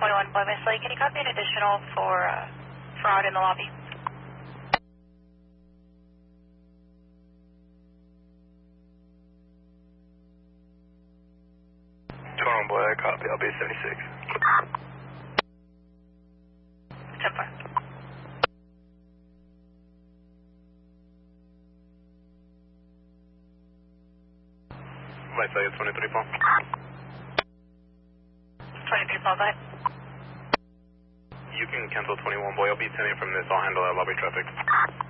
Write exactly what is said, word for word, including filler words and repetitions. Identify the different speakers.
Speaker 1: twenty-one Boy Misley. Can you copy an additional for uh, fraud in the lobby?
Speaker 2: twenty-one Boy, I copy. I'll be seventy-six.
Speaker 1: ten four.
Speaker 2: Might say it's twenty-three Paul.
Speaker 1: twenty-three Paul, bye.
Speaker 2: You can cancel twenty-one Boy. I'll be ten from this. I'll handle that lobby traffic.